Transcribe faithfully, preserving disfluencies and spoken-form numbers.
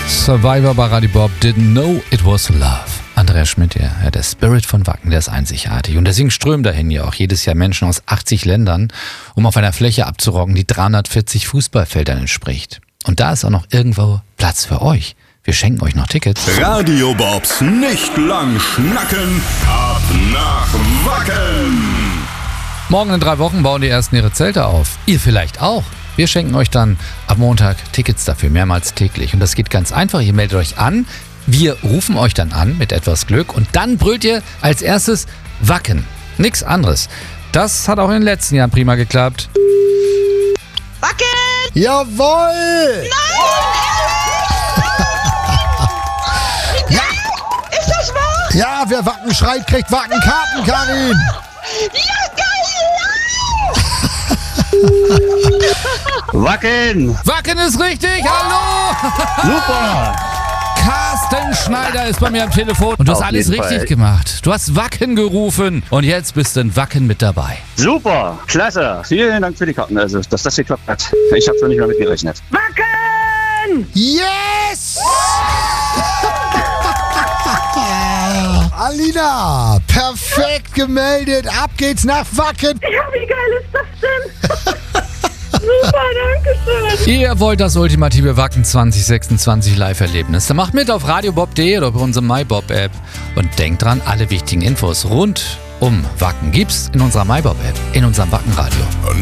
Survivor bei Radio Bob, didn't know it was love. Andreas Schmidt, ja, ja, der Spirit von Wacken, der ist einzigartig. Und deswegen strömen dahin ja auch jedes Jahr Menschen aus achtzig Ländern, um auf einer Fläche abzuroggen, die dreihundertvierzig Fußballfeldern entspricht. Und da ist auch noch irgendwo Platz für euch. Wir schenken euch noch Tickets. Radio Bobs nicht lang schnacken, ab nach Wacken. Morgen in drei Wochen bauen die ersten ihre Zelte auf. Ihr vielleicht auch. Wir schenken euch dann ab Montag Tickets dafür, mehrmals täglich. Und das geht ganz einfach. Ihr meldet euch an. Wir rufen euch dann an mit etwas Glück. Und dann brüllt ihr als erstes Wacken. Nix anderes. Das hat auch in den letzten Jahren prima geklappt. Wacken! Jawohl! Ja! Ist das wahr? Ja, wer Wacken schreit, kriegt Wackenkarten, Karin. Ja, geil! Wacken! Wacken ist richtig, hallo! Super! Carsten Schneider ist bei mir am Telefon und du hast Auf alles jeden richtig Fall. gemacht. Du hast Wacken gerufen und jetzt bist du in Wacken mit dabei. Super! Klasse! Vielen Dank für die Karten, also, dass das geklappt hat. Ich habe schon nicht mehr mit gerechnet. Wacken! Yes! Alina, perfekt gemeldet. Ab geht's nach Wacken. Ja, wie geil ist das denn? Super, danke schön. Ihr wollt das ultimative Wacken zwanzig sechsundzwanzig Live-Erlebnis? Dann macht mit auf radiobob punkt de oder bei unserer MyBob-App. Und denkt dran, alle wichtigen Infos rund um Wacken gibt's in unserer MyBob-App, in unserem Wackenradio.